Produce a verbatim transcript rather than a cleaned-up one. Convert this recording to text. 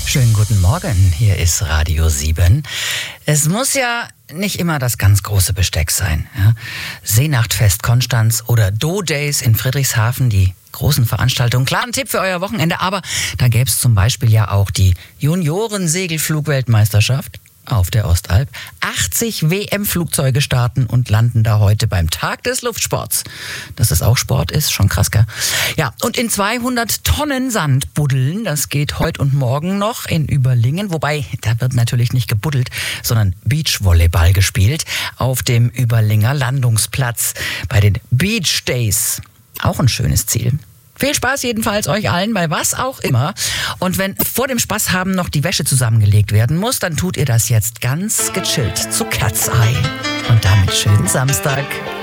Schönen guten Morgen, hier ist Radio sieben. Es muss ja nicht immer das ganz große Besteck sein. Ja? Seenachtfest Konstanz oder Do-Days in Friedrichshafen, die großen Veranstaltungen. Klar, ein Tipp für euer Wochenende, aber da gäbe es zum Beispiel ja auch die Junioren-Segelflug-Weltmeisterschaft auf der Ostalb. achtzig W M-Flugzeuge starten und landen da heute beim Tag des Luftsports. Dass es auch Sport ist, schon krass, gell? Ja, und in zweihundert Tonnen Sand buddeln, das geht heute und morgen noch in Überlingen. Wobei, da wird natürlich nicht gebuddelt, sondern Beachvolleyball gespielt auf dem Überlinger Landungsplatz bei den Beach Days. Auch ein schönes Ziel. Viel Spaß jedenfalls euch allen bei was auch immer. Und wenn vor dem Spaß haben noch die Wäsche zusammengelegt werden muss, dann tut ihr das jetzt ganz gechillt zu Cat's Eye. Und damit schönen Samstag.